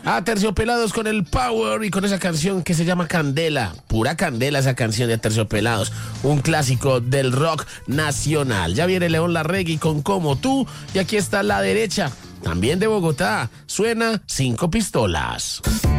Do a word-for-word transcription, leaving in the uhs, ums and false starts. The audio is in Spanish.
A Terciopelados con el Power y con esa canción que se llama Candela. Pura candela esa canción de Terciopelados. Un clásico del rock nacional. Ya viene León Larregui con Como Tú. Y aquí está La Derecha, también de Bogotá. Suena Cinco Pistolas.